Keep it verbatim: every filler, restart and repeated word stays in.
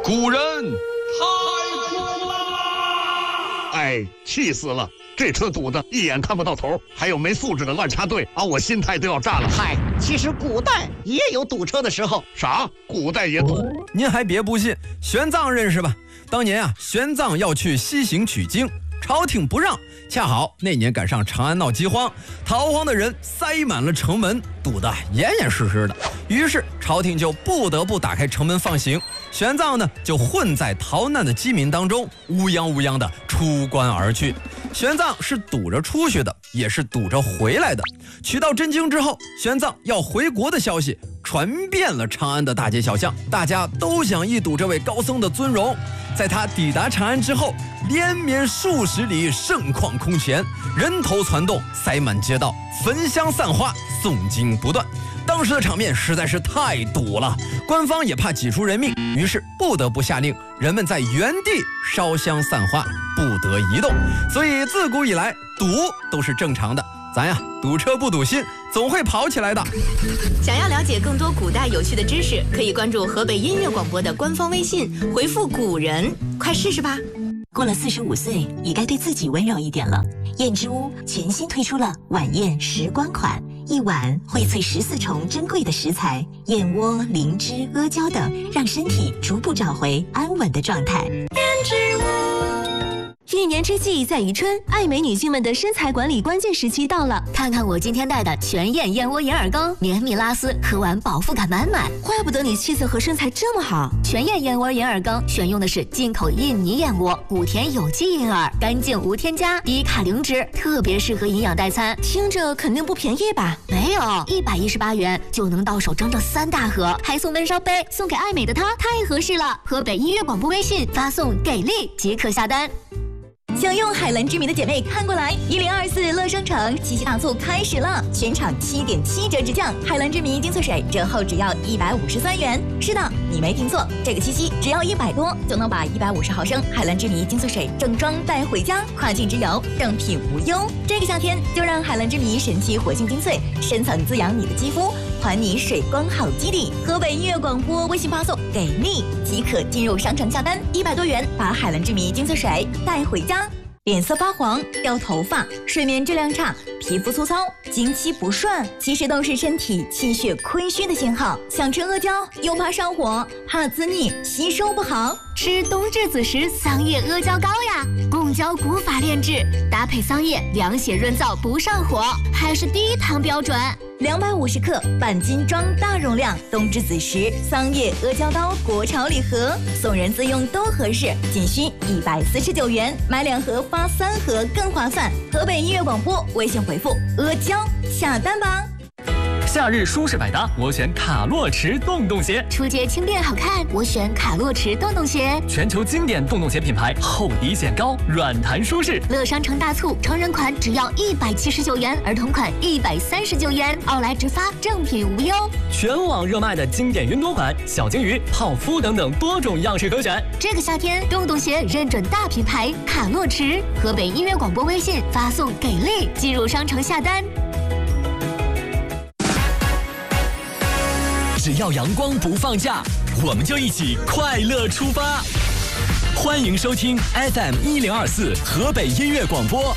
古人太苦了！ 哎，气死了！这车堵的一眼看不到头，还有没素质的乱插队，把我心态都要炸了。 嗨，其实古代也有堵车的时候。 啥？古代也堵？ 您还别不信，玄奘认识吧？当年啊，玄奘要去西行取经，朝廷不让，恰好那年赶上长安闹饥荒，逃荒的人塞满了城门，堵得严严实实的。于是朝廷就不得不打开城门放行，玄奘呢就混在逃难的饥民当中，乌泱乌泱的出关而去。玄奘是堵着出去的，也是堵着回来的。取到真经之后，玄奘要回国的消息传遍了长安的大街小巷，大家都想一睹这位高僧的尊容。在他抵达长安之后，连绵数十里盛况空前，人头攒动，塞满街道，焚香散花，诵经不断。当时的场面实在是太堵了，官方也怕挤出人命，于是不得不下令人们在原地烧香散花，不得移动。所以自古以来堵都是正常的，咱呀堵车不堵心，总会跑起来的。 想要了解更多古代有趣的知识，可以关注河北音乐广播的官方微信，回复古人，快试试吧。 过了四十五岁，也该对自己温柔一点了。燕之屋全新推出了晚宴时光款，一碗荟萃十四重珍贵的食材，燕窝、灵芝、阿胶等，让身体逐步找回安稳的状态。燕之屋。 一年之计在于春，爱美女性们的身材管理关键时期到了。 看看我今天带的全燕燕窝银耳羹，绵密拉丝，喝完饱腹感满满。 怪不得你气色和身材这么好。 全燕燕窝银耳羹选用的是进口印尼燕窝，古田有机银耳，干净无添加，低卡零脂，特别适合营养代餐。 听着肯定不便宜吧？ 没有，一百一十八元就能到手整整三大盒，还送温烧杯，送给爱美的她，太合适了。河北音乐广播微信发送给力即可下单。 想用海蓝之谜的姐妹看过来，一零二四乐商城七夕大促开始了，全场七点七折直降，海蓝之谜精粹水折后只要一百五十三元。是的，你没听错，这个七夕只要一百多就能把一百五十毫升海蓝之谜精粹水正装带回家，跨境之游正品无忧。这个夏天就让海蓝之谜神奇活性精粹深层滋养你的肌肤，还你水光好基底。河北音乐广播微信发送给力即可进入商城下单，一百多元把海蓝之谜精粹水带回家。脸色发黄、掉头发、睡眠质量差、皮肤粗糙、经期不顺，其实都是身体气血亏虚的信号。想吃阿胶又怕上火，怕滋腻，吸收不好， 吃冬至子时桑叶阿胶膏呀，贡胶古法炼制，搭配桑叶凉血润燥不上火，还是低糖标准。 两百五十克半斤装大容量冬至子时桑叶阿胶膏国潮礼盒，送人自用都合适，仅需一百四十九元，买两盒发三盒更划算。河北音乐广播微信回复阿胶下单吧。 夏日舒适百搭，我选卡洛驰洞洞鞋。 出街轻便好看，我选卡洛驰洞洞鞋。 全球经典洞洞鞋品牌，厚底显高，软弹舒适。 乐商城大促，成人款只要一百七十九元，儿童款一百三十九元，奥莱直发，正品无忧。 全网热卖的经典云朵款、小金鱼、泡芙等等多种样式可选。 这个夏天，洞洞鞋认准大品牌卡洛驰。河北音乐广播微信发送给力，进入商城下单。 只要阳光不放假，我们就一起快乐出发。欢迎收听 F M 一零二四河北音乐广播。